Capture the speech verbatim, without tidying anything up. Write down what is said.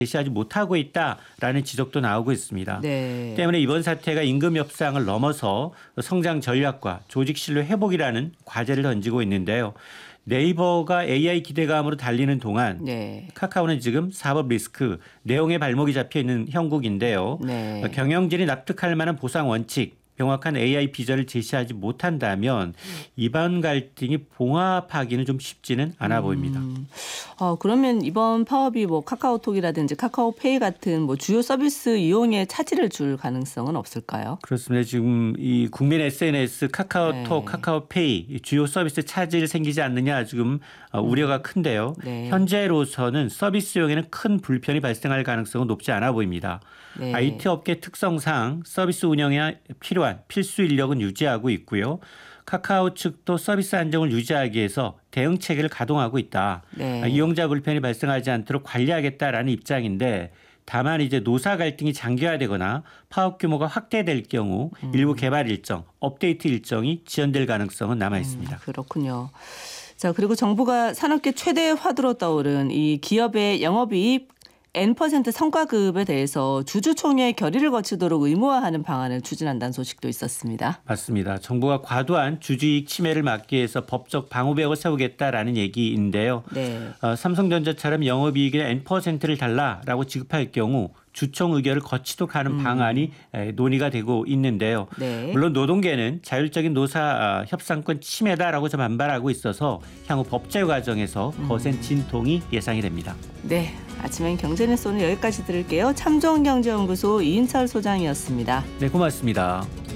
제시하지 못하고 있다라는 지적도 나오고 있습니다. 네. 때문에 이번 사태가 임금 협상을 넘어서 성장 전략과 조직 신뢰 회복이라는 과제를 던지고 있는데요. 네이버가 에이아이 기대감으로 달리는 동안 네. 카카오는 지금 사법 리스크, 내용의 발목이 잡혀 있는 형국인데요. 네. 경영진이 납득할 만한 보상 원칙, 명확한 에이아이 비전을 제시하지 못한다면 이번 갈등이 봉합하기는 좀 쉽지는 않아 보입니다. 음. 어, 그러면 이번 파업이 뭐 카카오톡이라든지 카카오페이 같은 뭐 주요 서비스 이용에 차질을 줄 가능성은 없을까요? 그렇습니다. 지금 이 국민 에스엔에스 카카오톡, 네. 카카오페이 주요 서비스 차질 생기지 않느냐 지금 우려가 큰데요. 네. 현재로서는 서비스 이용에는 큰 불편이 발생할 가능성은 높지 않아 보입니다. 네. 아이티 업계 특성상 서비스 운영에 필요한 필수 인력은 유지하고 있고요. 카카오 측도 서비스 안정을 유지하기 위해서 대응 체계를 가동하고 있다. 네. 이용자 불편이 발생하지 않도록 관리하겠다라는 입장인데 다만 이제 노사 갈등이 장기화되거나 파업 규모가 확대될 경우 음. 일부 개발 일정, 업데이트 일정이 지연될 가능성은 남아 있습니다. 음, 그렇군요. 자, 그리고 정부가 산업계 최대 화두로 떠오른 이 기업의 영업이익 엔 퍼센트 성과급에 대해서 주주총회 결의를 거치도록 의무화하는 방안을 추진한다는 소식도 있었습니다. 맞습니다. 정부가 과도한 주주이익 침해를 막기 위해서 법적 방호벽을 세우겠다라는 얘기인데요. 네. 어, 삼성전자처럼 영업이익의 엔 퍼센트를 달라라고 지급할 경우 주총 의결을 거치도록 하는 음. 방안이 에, 논의가 되고 있는데요. 네. 물론 노동계는 자율적인 노사 아, 협상권 침해다라고 좀 반발하고 있어서 향후 법제 과정에서 음. 거센 진통이 예상이 됩니다. 네. 아침엔 경제뉴스 오늘 여기까지 들을게요. 참정경제연구소 이인철 소장이었습니다. 네, 고맙습니다.